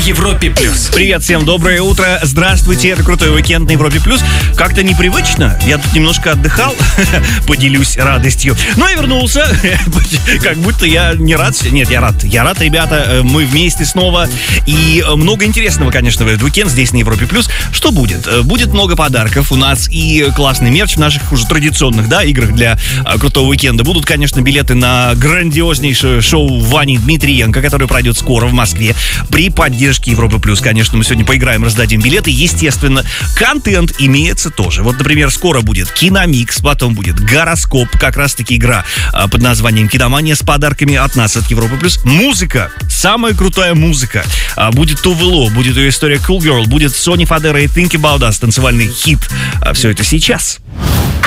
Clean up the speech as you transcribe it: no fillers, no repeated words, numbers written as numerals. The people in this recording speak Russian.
Европе плюс. Привет всем, доброе утро, здравствуйте, это Крутой уикенд на Европе плюс. Как-то непривычно, я тут немножко отдыхал, поделюсь радостью, но и вернулся, как будто я не рад. Нет, я рад, ребята, мы вместе снова. И много интересного, конечно, в этот уикенд здесь на Европе плюс. Что будет? Будет много подарков у нас и классный мерч в наших уже традиционных, да, играх для Крутого уикенда. Будут, конечно, билеты на грандиознейшее шоу Вани Дмитриенко, которое пройдет скоро в Москве. При поддержке Европы плюс, конечно, мы сегодня поиграем, раздадим билеты. Естественно, контент имеется тоже. Вот, например, скоро будет Киномикс, потом будет Гороскоп, как раз-таки игра под названием Киномания с подарками от нас, от Европы плюс. Музыка, самая крутая музыка. Будет Тувело, будет ее история Cool Girl, будет Сони Фадера и Think About Us, танцевальный хит. Все это сейчас.